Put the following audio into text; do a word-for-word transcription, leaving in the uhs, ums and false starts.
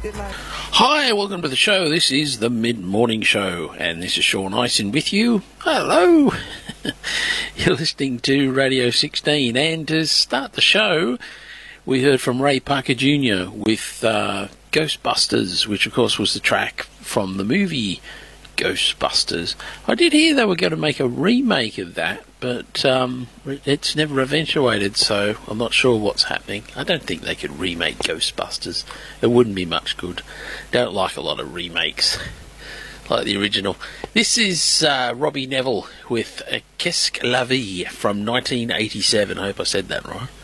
Hi, welcome to the show. This is the Mid-Morning Show, and this is Sean Ison with you. Hello! You're listening to Radio sixteen, and to start the show, we heard from Ray Parker Junior with uh, Ghostbusters, which of course was the track from the movie Ghostbusters. I did hear they were going to make a remake of that, but um, it's never eventuated, so I'm not sure what's happening. I don't think they could remake Ghostbusters. It wouldn't be much good. Don't like a lot of remakes like the original. This is uh, Robbie Neville with uh, Qu'est-ce que la vie from nineteen eighty-seven. I hope I said that right.